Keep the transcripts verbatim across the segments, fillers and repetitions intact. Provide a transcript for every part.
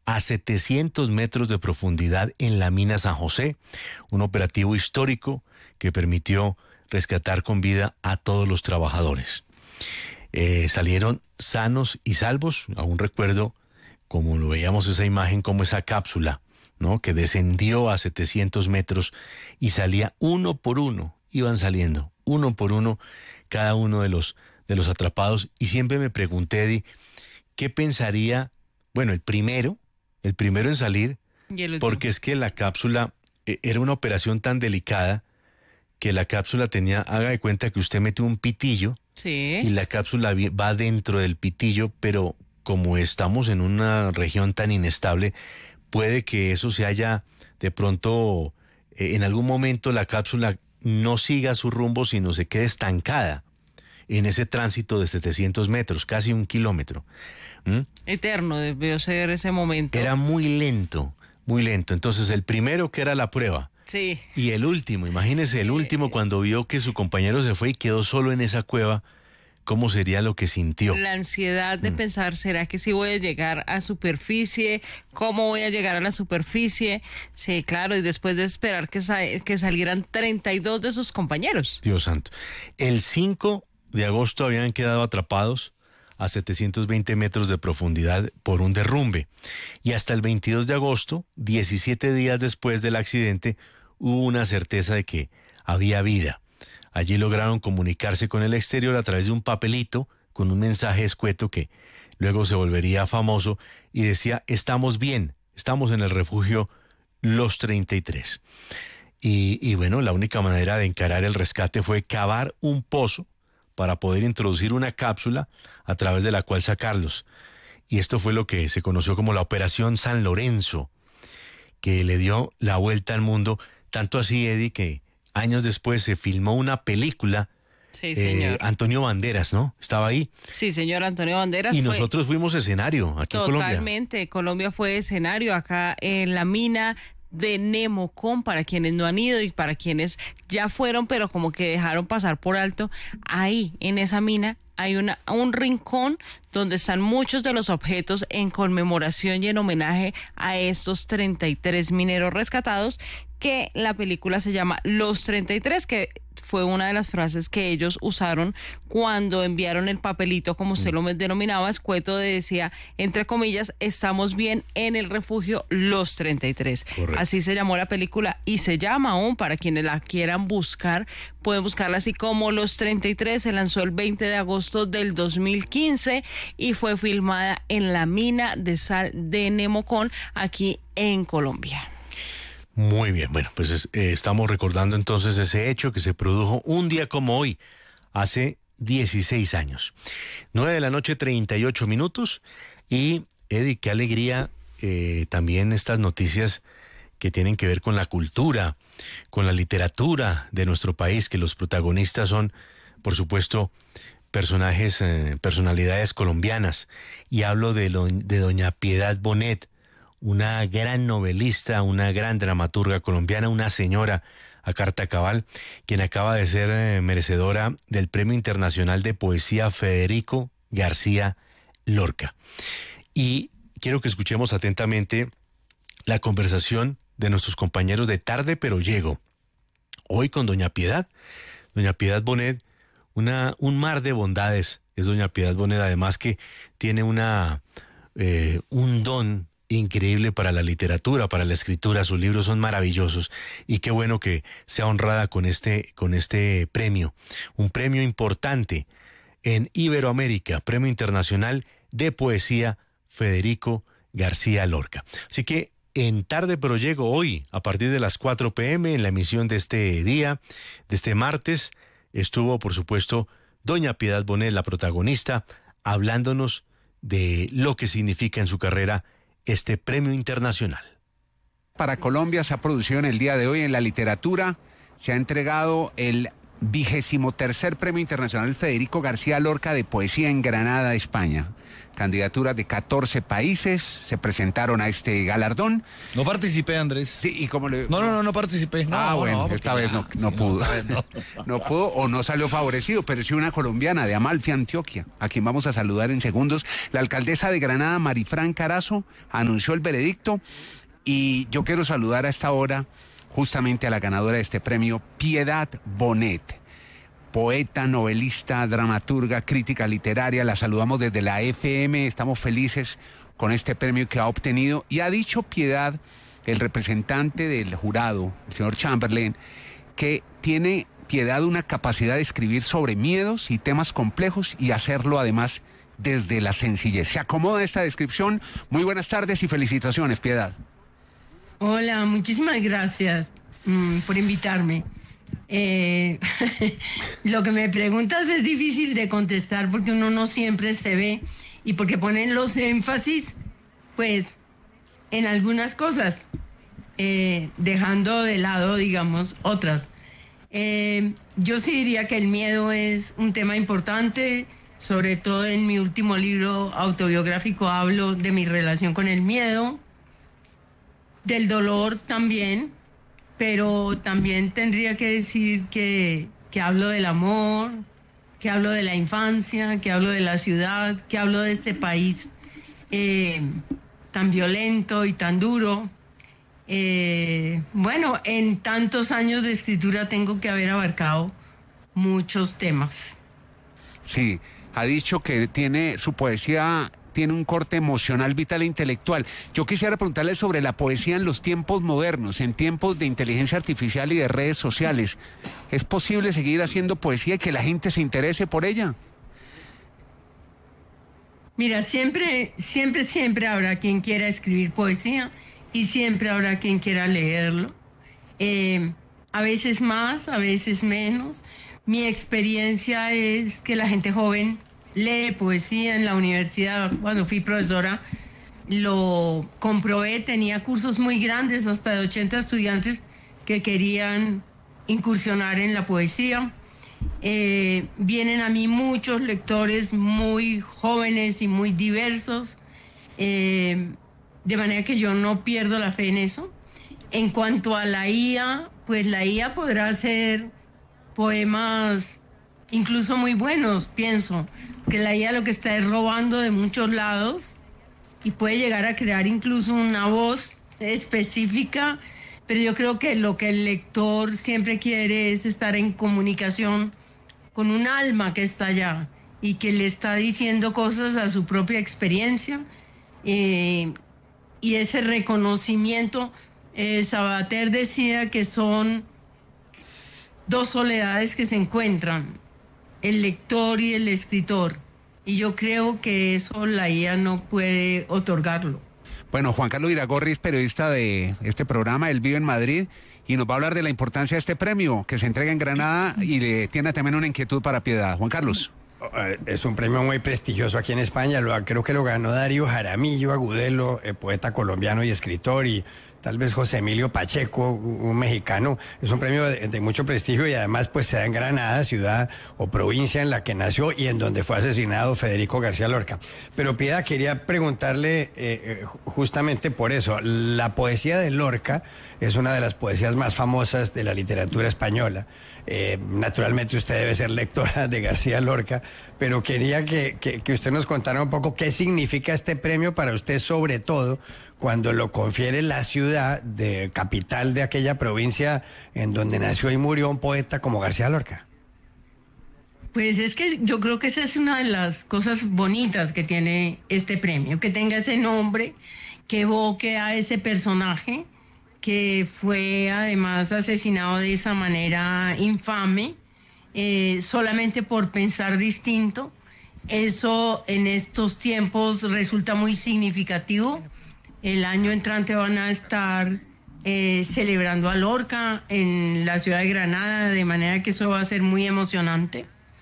a setecientos metros de profundidad en la mina San José, un operativo histórico que permitió rescatar con vida a todos los trabajadores. Eh, salieron sanos y salvos. Aún recuerdo, como lo veíamos esa imagen, como esa cápsula, ¿no?, que descendió a setecientos metros y salía uno por uno, iban saliendo uno por uno cada uno de los, de los atrapados. Y siempre me pregunté, Eddie, ¿qué pensaría? Bueno, el primero, el primero en salir, porque es que la cápsula eh, era una operación tan delicada que la cápsula tenía, haga de cuenta que usted mete un pitillo, sí, y la cápsula va dentro del pitillo, pero como estamos en una región tan inestable, puede que eso se haya de pronto, eh, en algún momento la cápsula no siga su rumbo, sino se quede estancada en ese tránsito de setecientos metros, casi un kilómetro. ¿Mm? Eterno debió ser ese momento. Era muy lento, muy lento. Entonces el primero, que era la prueba, sí, y el último, imagínese el último, eh, cuando vio que su compañero se fue y quedó solo en esa cueva, ¿cómo sería lo que sintió? La ansiedad de mm. pensar, ¿será que sí voy a llegar a superficie? ¿Cómo voy a llegar a la superficie? Sí, claro, y después de esperar que, sa que salieran treinta y dos de sus compañeros. Dios santo. El cinco de agosto habían quedado atrapados a setecientos veinte metros de profundidad por un derrumbe. Y hasta el veintidós de agosto, diecisiete días después del accidente, hubo una certeza de que había vida. Allí lograron comunicarse con el exterior a través de un papelito con un mensaje escueto que luego se volvería famoso y decía: estamos bien, estamos en el refugio Los treinta y tres. Y, y bueno, la única manera de encarar el rescate fue cavar un pozo para poder introducir una cápsula a través de la cual sacarlos. Y esto fue lo que se conoció como la Operación San Lorenzo, que le dio la vuelta al mundo, tanto así, Eddie, que años después se filmó una película. Sí, señor. Eh, Antonio Banderas, ¿no? Estaba ahí. Sí, señor, Antonio Banderas. Y fue... nosotros fuimos escenario aquí en Colombia. Totalmente, Colombia fue escenario acá en la mina de Nemocón, para quienes no han ido y para quienes ya fueron, pero como que dejaron pasar por alto. Ahí, en esa mina, hay una, un rincón donde están muchos de los objetos en conmemoración y en homenaje a estos treinta y tres mineros rescatados, que la película se llama Los treinta y tres, que fue una de las frases que ellos usaron cuando enviaron el papelito, como usted lo denominaba, escueto, de decía, entre comillas, estamos bien en el refugio Los treinta y tres. Correcto. Así se llamó la película y se llama aún, para quienes la quieran buscar, pueden buscarla así como Los treinta y tres. Se lanzó el veinte de agosto del dos mil quince y fue filmada en la mina de sal de Nemocón, aquí en Colombia. Muy bien, bueno, pues eh, estamos recordando entonces ese hecho que se produjo un día como hoy, hace dieciséis años. nueve de la noche, treinta y ocho minutos. Y, Eddie, qué alegría eh, también estas noticias que tienen que ver con la cultura, con la literatura de nuestro país, que los protagonistas son, por supuesto, personajes, eh, personalidades colombianas. Y hablo de, lo, de doña Piedad Bonet, una gran novelista, una gran dramaturga colombiana, una señora a carta cabal, quien acaba de ser eh, merecedora del Premio Internacional de Poesía Federico García Lorca. Y quiero que escuchemos atentamente la conversación de nuestros compañeros de Tarde pero Llego, hoy con doña Piedad. Doña Piedad Bonet, una, un mar de bondades es doña Piedad Bonet, además que tiene una, eh, un don increíble para la literatura, para la escritura. Sus libros son maravillosos y qué bueno que sea honrada con este, con este premio, un premio importante en Iberoamérica, Premio Internacional de Poesía Federico García Lorca. Así que en Tarde pero Llego hoy, a partir de las cuatro pe eme, en la emisión de este día, de este martes, estuvo por supuesto doña Piedad Bonet, la protagonista, hablándonos de lo que significa en su carrera este premio internacional. Para Colombia se ha producido en el día de hoy en la literatura, se ha entregado el vigésimo tercer Premio Internacional Federico García Lorca de Poesía en Granada, España. Candidaturas de catorce países se presentaron a este galardón. No participé, Andrés. Sí, y como le... No, no, no, no participé. No, ah, bueno, no, esta vez no, no sí, pudo. No, no. no pudo o no salió favorecido, pero sí una colombiana de Amalfi, Antioquia, a quien vamos a saludar en segundos. La alcaldesa de Granada, Marifran Carazo, anunció el veredicto y yo quiero saludar a esta hora justamente a la ganadora de este premio, Piedad Bonet. Poeta, novelista, dramaturga, crítica literaria, la saludamos desde la F M, estamos felices con este premio que ha obtenido y ha dicho Piedad, el representante del jurado, el señor Chamberlain, que tiene Piedad una capacidad de escribir sobre miedos y temas complejos y hacerlo además desde la sencillez. ¿Se acomoda esta descripción? Muy buenas tardes y felicitaciones, Piedad. Hola, muchísimas gracias mm, por invitarme. Eh, lo que me preguntas es difícil de contestar porque uno no siempre se ve y porque ponen los énfasis pues en algunas cosas, eh, dejando de lado digamos otras. Eh, yo sí diría que el miedo es un tema importante, sobre todo en mi último libro autobiográfico hablo de mi relación con el miedo, del dolor también. Pero también tendría que decir que, que hablo del amor, que hablo de la infancia, que hablo de la ciudad, que hablo de este país eh, tan violento y tan duro. Eh, bueno, en tantos años de escritura tengo que haber abarcado muchos temas. Sí, ha dicho que tiene su poesía... tiene un corte emocional, vital e intelectual. Yo quisiera preguntarle sobre la poesía en los tiempos modernos, en tiempos de inteligencia artificial y de redes sociales. ¿Es posible seguir haciendo poesía y que la gente se interese por ella? Mira, siempre, siempre, siempre habrá quien quiera escribir poesía y siempre habrá quien quiera leerlo. Eh, a veces más, a veces menos. Mi experiencia es que la gente joven lee poesía en la universidad. Cuando fui profesora lo comprobé, tenía cursos muy grandes, hasta de ochenta estudiantes que querían incursionar en la poesía. Eh, vienen a mí muchos lectores muy jóvenes y muy diversos, eh, de manera que yo no pierdo la fe en eso. En cuanto a la I A, pues la I A podrá hacer poemas incluso muy buenos, pienso, que la I A lo que está es robando de muchos lados y puede llegar a crear incluso una voz específica, pero yo creo que lo que el lector siempre quiere es estar en comunicación con un alma que está allá y que le está diciendo cosas a su propia experiencia, eh, y ese reconocimiento, eh, Sabater decía que son dos soledades que se encuentran, el lector y el escritor, y yo creo que eso la I A no puede otorgarlo. Bueno, Juan Carlos Iragorri es periodista de este programa, él vive en Madrid y nos va a hablar de la importancia de este premio que se entrega en Granada y le tiene también una inquietud para Piedad. Juan Carlos. Es un premio muy prestigioso aquí en España, lo, creo que lo ganó Darío Jaramillo Agudelo, eh, poeta colombiano y escritor, y tal vez José Emilio Pacheco, un mexicano. Es un premio de, de mucho prestigio y además pues se da en Granada, ciudad o provincia en la que nació y en donde fue asesinado Federico García Lorca. Pero Piedad, quería preguntarle eh, eh, justamente por eso. La poesía de Lorca es una de las poesías más famosas de la literatura española. Eh, naturalmente usted debe ser lectora de García Lorca, pero quería que, que, que usted nos contara un poco qué significa este premio para usted, sobre todo cuando lo confiere la ciudad de capital de aquella provincia en donde nació y murió un poeta como García Lorca. Pues es que yo creo que esa es una de las cosas bonitas que tiene este premio, que tenga ese nombre, que evoque a ese personaje que fue además asesinado de esa manera infame, eh, solamente por pensar distinto. Eso en estos tiempos resulta muy significativo. El año entrante van a estar eh, celebrando a Lorca en la ciudad de Granada, de manera que eso va a ser muy emocionante.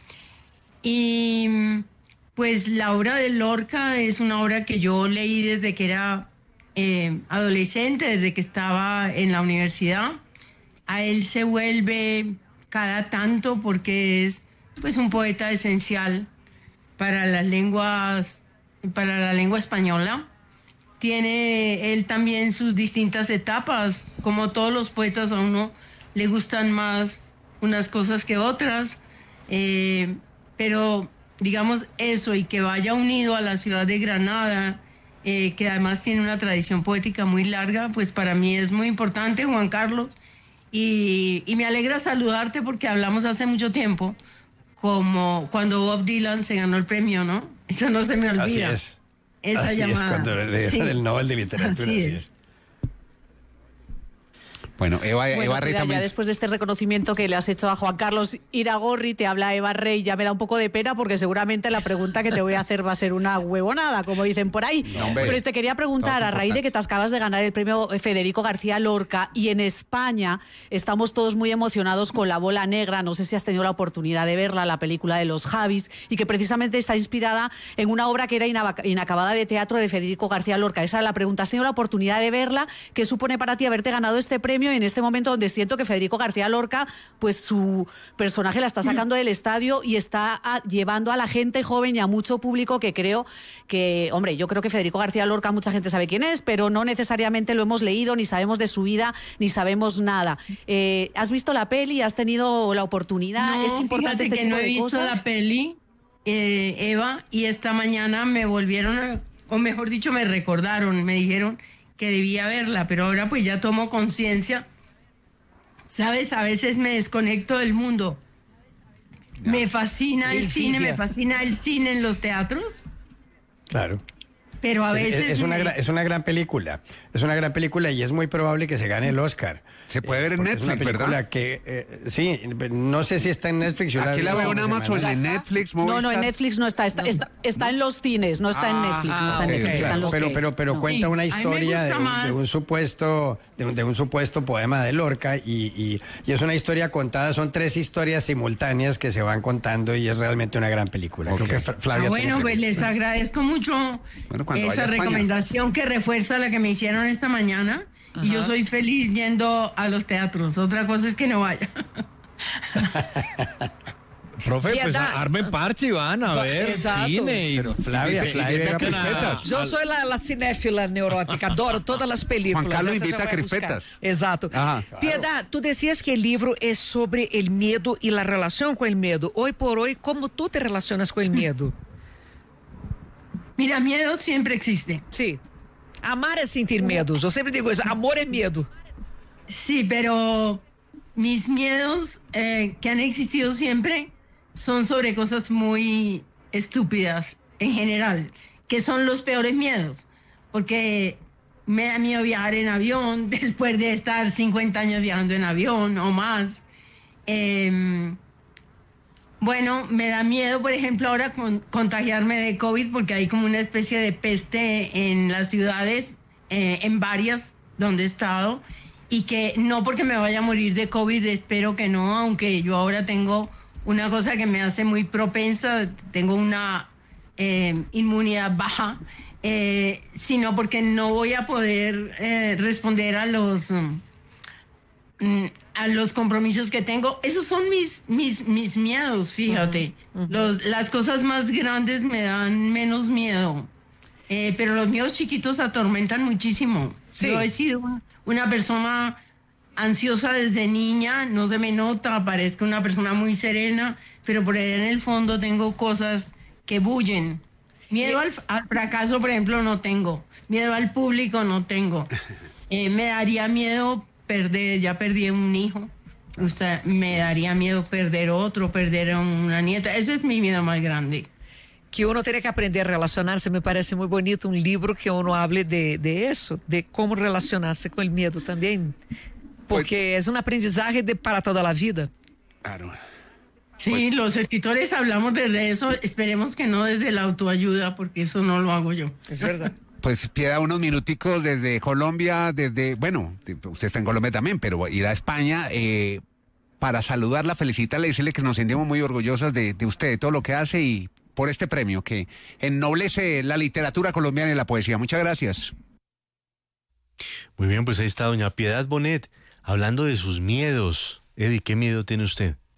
Y pues la obra de Lorca es una obra que yo leí desde que era eh, adolescente, desde que estaba en la universidad. A él se vuelve cada tanto porque es pues un poeta esencial para las lenguas, para la lengua española. Tiene él también sus distintas etapas, como todos los poetas a uno le gustan más unas cosas que otras, eh, pero digamos eso, y que vaya unido a la ciudad de Granada, eh, que además tiene una tradición poética muy larga, pues para mí es muy importante, Juan Carlos, y, y me alegra saludarte porque hablamos hace mucho tiempo, como cuando Bob Dylan se ganó el premio, ¿no? Eso no se me olvida. Así es. Esa así llamada. es, cuando le dieron Sí. el Nobel de Literatura. Así Así es. es. Bueno, Eva, Bueno, Eva Rey mira, también. ya después de este reconocimiento que le has hecho a Juan Carlos Iragorri, te habla Eva Rey, ya me da un poco de pena porque seguramente la pregunta que te voy a hacer va a ser una huevonada, como dicen por ahí. No, hombre. Pero te quería preguntar, No, a raíz de que te acabas de ganar el premio Federico García Lorca y en España estamos todos muy emocionados con La Bola Negra, no sé si has tenido la oportunidad de verla, la película de los Javis, y que precisamente está inspirada en una obra que era inaba- inacabada de teatro de Federico García Lorca. Esa es la pregunta. ¿Has tenido la oportunidad de verla? ¿Qué supone para ti haberte ganado este premio en este momento donde siento que Federico García Lorca, pues su personaje la está sacando del estadio y está a, llevando a la gente joven y a mucho público que creo que, hombre, yo creo que Federico García Lorca mucha gente sabe quién es, pero no necesariamente lo hemos leído, ni sabemos de su vida, ni sabemos nada. Eh, ¿Has visto la peli? ¿Has tenido la oportunidad? No, ¿Es importante fíjate este que tipo no he de visto cosas? la peli, eh, Eva, y esta mañana me volvieron, a- o mejor dicho, me recordaron, me dijeron que debía verla, pero ahora pues ya tomo conciencia. Sabes, a veces me desconecto del mundo. Me fascina el cine, me fascina el cine en los teatros, Claro. pero a Es- veces es, una me- gran, es una gran película. Es una gran película y es muy probable que se gane el Oscar. Se puede ver en porque Netflix, es una película ¿verdad? que, eh, sí, no sé si está en Netflix. yo Aquí la vi veo en esta Amazon, semana. en Netflix, No, no, en Movistar. Netflix no está, está, está, está en los cines, no está en Ah, Netflix, no está en ok, Netflix, ok. está en los pero, gates, pero, pero no. cuenta Sí, una a mí me historia de gusta un, más. de un supuesto de un, de un supuesto poema de Lorca y, y, y es una historia contada, son tres historias simultáneas que se van contando y es realmente una gran película. Ok. Creo que Fra- Ah, Flavia bueno, tiene pues preguntas. les agradezco mucho Bueno, cuando vaya esa a España. recomendación que refuerza la que me hicieron esta mañana. Y yo soy feliz yendo a los teatros. Otra cosa es que no vaya. Profe, pues Piedad. armen parche y van a ver Exacto. cine. Y, Pero Flavia, dice- Flavia, dice era que perfecta. crispetas. Yo soy la, la cinéfila neurótica, adoro todas las películas. Juan Carlos Essa invita já a vai buscar. crispetas. Exato. Ajá. Piedad, tú decías que el libro es sobre el miedo y la relación con el miedo. Hoy por hoy, ¿cómo tú te relacionas con el miedo? Mira, miedo siempre existe. Sí. Amar es sentir miedos. Yo siempre digo eso, amor es miedo. Sí, pero mis miedos eh, que han existido siempre son sobre cosas muy estúpidas en general, que son los peores miedos, porque me da miedo viajar en avión después de estar cincuenta años viajando en avión o más. Eh, bueno, me da miedo, por ejemplo, ahora con, contagiarme de COVID porque hay como una especie de peste en las ciudades, eh, en varias donde he estado, y que no porque me vaya a morir de COVID, espero que no, aunque yo ahora tengo una cosa que me hace muy propensa, tengo una eh, inmunidad baja, eh, sino porque no voy a poder eh, responder a los... mm, mm, a los compromisos que tengo. Esos son mis, mis, mis miedos, fíjate. Los- las cosas más grandes me dan menos miedo. Eh, pero los miedos chiquitos atormentan muchísimo. Sí. Yo he sido un- una persona ansiosa desde niña, no se me nota, parezco una persona muy serena, pero por ahí en el fondo tengo cosas que bullen. Miedo al, al fracaso, por ejemplo, no tengo. Miedo al público no tengo. Eh, me daría miedo perder, ya perdí un hijo. O sea, me daría miedo perder otro, perder a una nieta. Ese es mi miedo más grande. Que uno tiene que aprender a relacionarse. Me parece muy bonito un libro que uno hable de, de eso, de cómo relacionarse con el miedo también. Porque es un aprendizaje de, para toda la vida. Claro. Sí, los escritores hablamos desde eso. Esperemos que no desde la autoayuda, porque eso no lo hago yo. Es verdad. Pues queda unos minuticos desde Colombia, desde, bueno, usted está en Colombia también, pero ir a España eh, para saludarla, felicitarla y decirle que nos sentimos muy orgullosas de, de usted, de todo lo que hace y por este premio que ennoblece la literatura colombiana y la poesía. Muchas gracias. Muy bien, pues ahí está doña Piedad Bonet hablando de sus miedos. Eddie, ¿qué miedo tiene usted?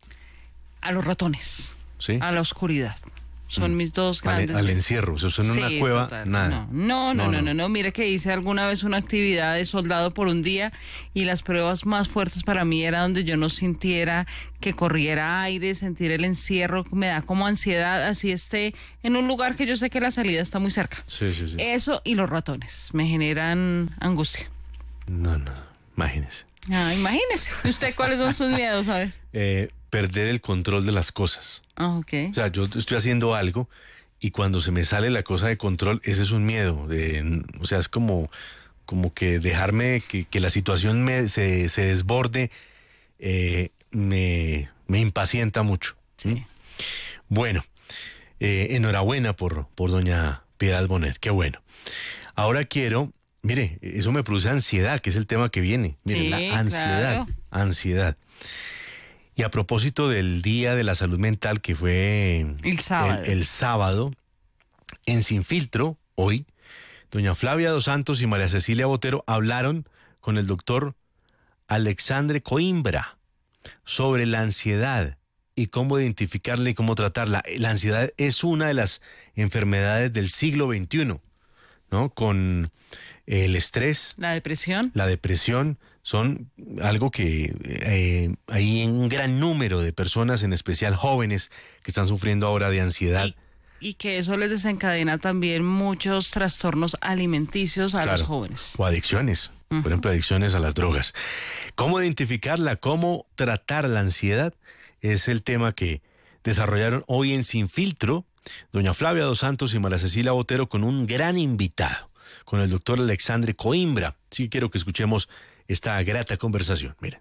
A los ratones, ¿Sí? a la oscuridad. Son Mm. mis dos Al, grandes... al encierro, o sea, usted en Sí, una cueva, total. nada. No, no, no, no, no, no. Mire que hice alguna vez una actividad de soldado por un día y las pruebas más fuertes para mí era donde yo no sintiera que corriera aire, sentir el encierro, me da como ansiedad, así esté en un lugar que yo sé que la salida está muy cerca. Sí, sí, sí. Eso y los ratones me generan angustia. No, no, imagínese. Ah, imagínese. ¿Usted cuáles son sus miedos, sabe? Eh, perder el control de las cosas. Ah, ok. O sea, yo estoy haciendo algo y cuando se me sale la cosa de control, ese es un miedo. De, o sea, es como, como que dejarme que, que la situación me, se, se desborde, eh, me, me impacienta mucho. Sí. ¿Mm? Bueno, eh, enhorabuena por, por doña Piedad Bonet, qué bueno. Ahora quiero, mire, eso me produce ansiedad, que es el tema que viene. Mire, Sí, la ansiedad, claro. ansiedad. Y a propósito del Día de la Salud Mental que fue El sábado. el, el sábado, en Sin Filtro, hoy, doña Flavia Dos Santos y María Cecilia Botero hablaron con el doctor Alexandre Coimbra sobre la ansiedad y cómo identificarla y cómo tratarla. La ansiedad es una de las enfermedades del siglo veintiuno, ¿no? Con el estrés, La depresión. la depresión, son algo que eh, hay un gran número de personas, en especial jóvenes, que están sufriendo ahora de ansiedad. Y, y que eso les desencadena también muchos trastornos alimenticios a Claro. los jóvenes. O adicciones, por ejemplo, adicciones a las drogas. ¿Cómo identificarla? ¿Cómo tratar la ansiedad? Es el tema que desarrollaron hoy en Sin Filtro, doña Flavia Dos Santos y María Cecilia Botero, con un gran invitado, con el doctor Alexandre Coimbra. Sí quiero que escuchemos esta grata conversación. Mira.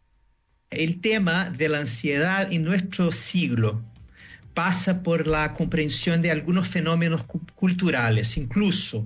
El tema de la ansiedad en nuestro siglo pasa por la comprensión de algunos fenómenos cu- culturales. Incluso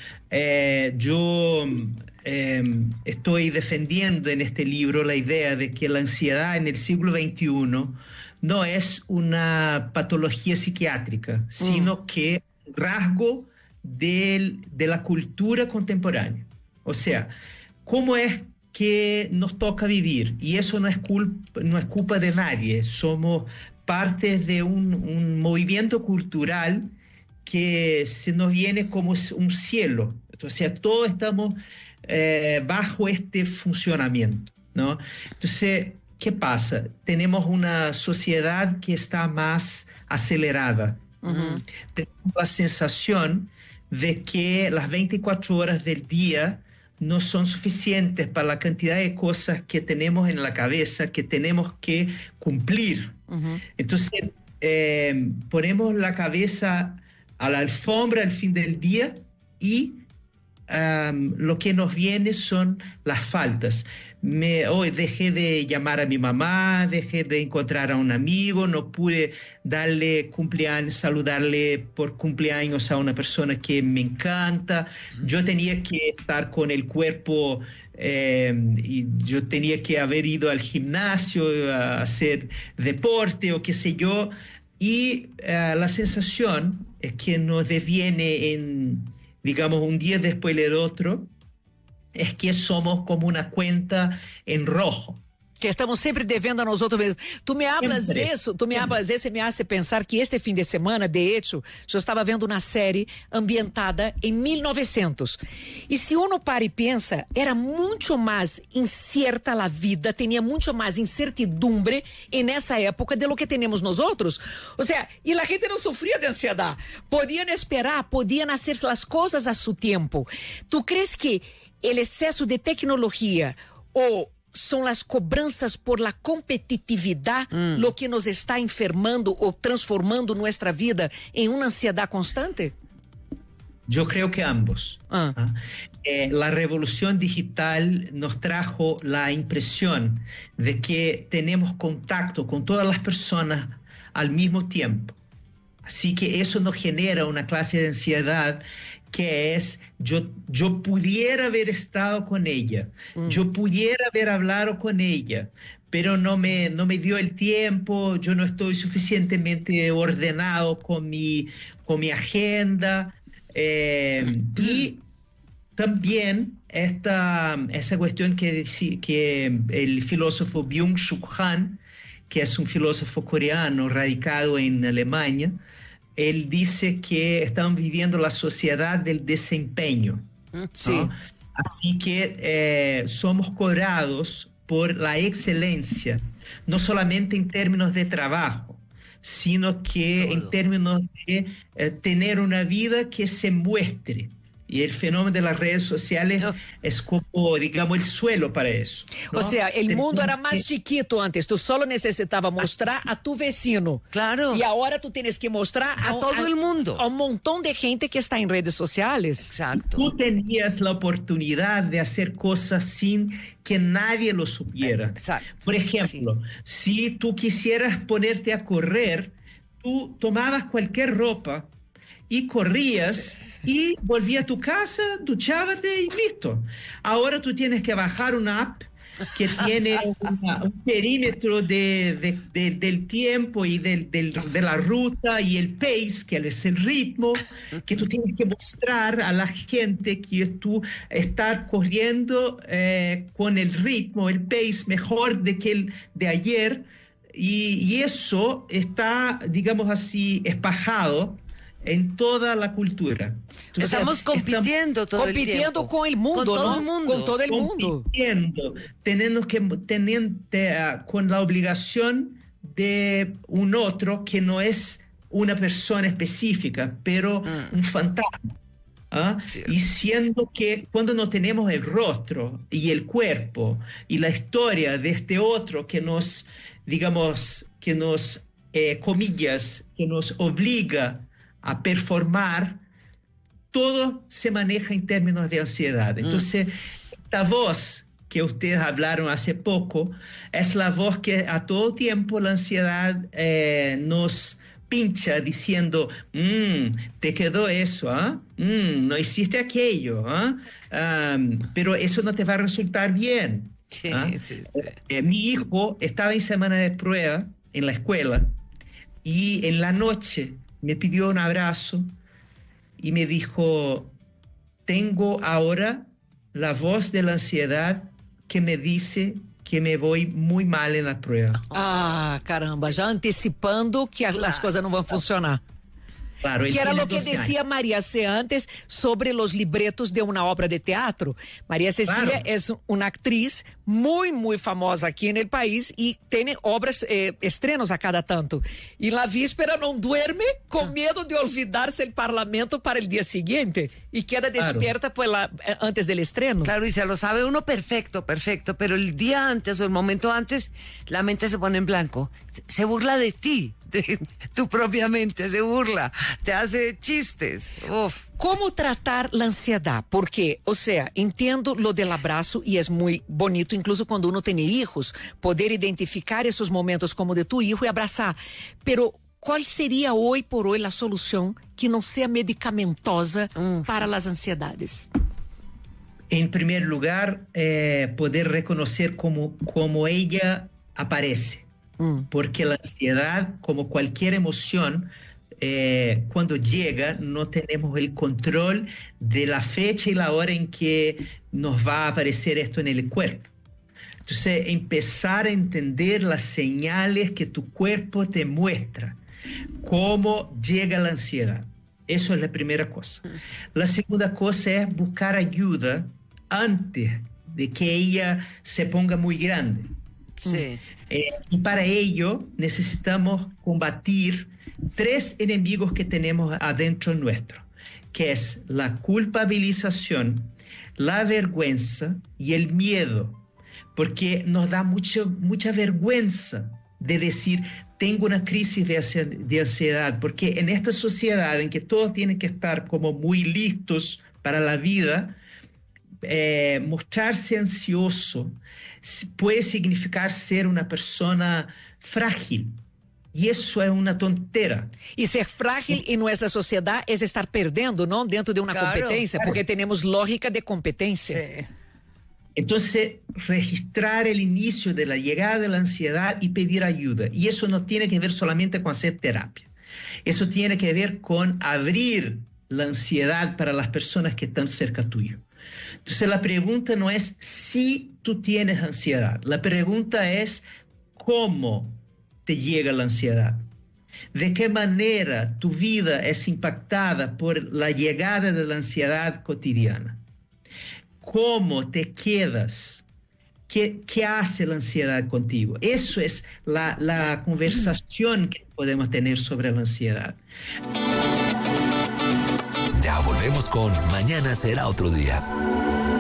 eh, yo eh, estoy defendiendo en este libro la idea de que la ansiedad en el siglo veintiuno no es una patología psiquiátrica, sino que un rasgo del- de la cultura contemporánea. O sea, ¿cómo es que nos toca vivir? Y eso no es culpa, no es culpa de nadie. Somos parte de un, un movimiento cultural que se nos viene como un cielo. O sea, todos estamos eh, bajo este funcionamiento, ¿no? Entonces, ¿qué pasa? Tenemos una sociedad que está más acelerada. Ujú. Tenemos la sensación de que las veinticuatro horas del día no son suficientes para la cantidad de cosas que tenemos en la cabeza, que tenemos que cumplir. Ujú. Entonces, eh, ponemos la cabeza a la alfombra al fin del día y um, lo que nos viene son las faltas. Me, hoy dejé de llamar a mi mamá, dejé de encontrar a un amigo, no pude darle cumpleaños, saludarle por cumpleaños a una persona que me encanta. Yo tenía que estar con el cuerpo, eh, y yo tenía que haber ido al gimnasio a hacer deporte o qué sé yo. Y uh, la sensación es que nos deviene en, digamos, un día después del otro, es que somos como una cuenta en rojo. Que estamos sempre devendo a nós outros mesmos. Tu me hablas Sempre. isso, tu me Sempre. hablas isso e me hace pensar que este fim de semana, de hecho, eu estava vendo uma série ambientada em mil e novecentos. E se uno para e pensa, era muito mais incierta a vida, tinha muito mais incertidumbre en essa época de lo que temos nós outros. O sea, e a gente não sofria de ansiedade. Podiam esperar, podiam hacer as coisas a seu tempo. Tu crees que el exceso de tecnologia ou são as cobranças por la competitividade Mm. lo que nos está enfermando ou transformando nossa vida em uma ansiedade constante? Yo creo que ambos. Ah. ¿ah? Eh, la revolución digital nos trajo la impresión de que tenemos contacto con todas las personas al mismo tiempo. Así que eso nos genera una clase de ansiedad que es, yo, yo pudiera haber estado con ella, Mm. yo pudiera haber hablado con ella, pero no me, no me dio el tiempo, yo no estoy suficientemente ordenado con mi, con mi agenda. Eh, y también esta, esa cuestión que, decí- que el filósofo Byung-Chul Han, que es un filósofo coreano radicado en Alemania, él dice que estamos viviendo la sociedad del desempeño. Sí. ¿no? Así que eh, somos cobrados por la excelencia, no solamente en términos de trabajo, sino que Todo. en términos de eh, tener una vida que se muestre. Y el fenómeno de las redes sociales Oh. es como, digamos, el suelo para eso. ¿no? O sea, el Tenemos mundo era que- más chiquito antes. Tú solo necesitabas mostrar a tu vecino. Claro. Y ahora tú tienes que mostrar A todo el mundo. A un montón de gente que está en redes sociales. Exacto. Tú tenías la oportunidad de hacer cosas sin que nadie lo supiera. Exacto. Por ejemplo, si tú quisieras ponerte a correr, tú tomabas cualquier ropa y corrías y volvías a tu casa, duchábate y listo. Ahora tú tienes que bajar una app que tiene una- un perímetro de, de- de- del tiempo y del, del- de la ruta y el pace, que es el ritmo, que tú tienes que mostrar a la gente que tú estás corriendo eh, con el ritmo, el pace mejor de que el de ayer, y, y eso está, digamos así, espajado en toda la cultura. Entonces, Estamos compitiendo todo el Compitiendo tiempo. con el mundo, Con todo ¿no? el mundo. Con todo el mundo. compitiendo, teniendo que tener eh, con la obligación de un otro que no es una persona específica, pero Mm. un fantasma. ¿ah? Cierto. Y siendo que cuando no tenemos el rostro y el cuerpo y la historia de este otro que nos, digamos, que nos, eh, comillas, que nos obliga a performar, todo se maneja en términos de ansiedad. Entonces, esta voz que ustedes hablaron hace poco es la voz que a todo tiempo la ansiedad eh, nos pincha diciendo, "Mm, te quedó eso, ¿ah? Mm, no hiciste aquello, ¿ah? Am, pero eso no te va a resultar bien". Sí, ¿ah? sí, sí. Eh, mi hijo estaba en semana de prueba en la escuela y en la noche me pidió un abrazo y me dijo, tengo ahora la voz de la ansiedad que me dice que me voy muy mal en la prueba. Ah, caramba, já antecipando que a- las cosas no van a funcionar. Claro, él Que era tiene lo que doce decía años. María C. antes sobre los libretos de una obra de teatro. María Cecilia Claro. es una actriz muy, muy famosa aquí en el país y tiene obras, eh, estrenos a cada tanto. Y la víspera no duerme con miedo de olvidarse el parlamento para el día siguiente y queda Claro. despierta pues, la, eh, antes del estreno. Claro, y se lo sabe uno perfecto, perfecto, pero el día antes o el momento antes, la mente se pone en blanco. Se, se burla de ti, de tu propia mente, se burla, te hace chistes. Uf. ¿Cómo tratar la ansiedad? Porque, o sea, entiendo lo del abrazo y es muy bonito, incluso cuando uno tiene hijos, poder identificar esos momentos como de tu hijo y abrazar. Pero, ¿cuál sería hoy por hoy la solución que no sea medicamentosa Mm. para las ansiedades? En primer lugar, eh, poder reconocer cómo, cómo ella aparece. Mm. Porque la ansiedad, como cualquier emoción, eh, cuando llega no tenemos el control de la fecha y la hora en que nos va a aparecer esto en el cuerpo. Entonces, empezar a entender las señales que tu cuerpo te muestra, cómo llega la ansiedad. Eso es la primera cosa. La segunda cosa es buscar ayuda antes de que ella se ponga muy grande. Sí. Eh, y para ello necesitamos combatir tres enemigos que tenemos adentro nuestro, que es la culpabilización, la vergüenza y el miedo, porque nos da mucho, mucha vergüenza de decir, tengo una crisis de, ansi- de ansiedad, porque en esta sociedad en que todos tienen que estar como muy listos para la vida, eh, mostrarse ansioso s- puede significar ser una persona frágil. Y eso es una tontera. Y ser frágil en nuestra sociedad es estar perdiendo, ¿no? Dentro de una Claro, competencia, claro. porque tenemos lógica de competencia. Sí. Entonces, registrar el inicio de la llegada de la ansiedad y pedir ayuda. Y eso no tiene que ver solamente con hacer terapia. Eso tiene que ver con abrir la ansiedad para las personas que están cerca tuyo. Entonces, la pregunta no es si tú tienes ansiedad. La pregunta es cómo te llega la ansiedad? ¿De qué manera tu vida es impactada por la llegada de la ansiedad cotidiana? ¿Cómo te quedas? ¿Qué, qué hace la ansiedad contigo? Eso es la, la conversación que podemos tener sobre la ansiedad. Ya volvemos con Mañana será otro día.